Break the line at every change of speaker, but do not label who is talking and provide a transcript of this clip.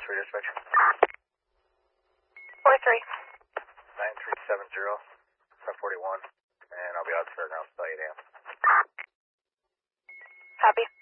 for dispatch.
43.
9370, 541, and I'll be out for now, 8 a.m.
Copy.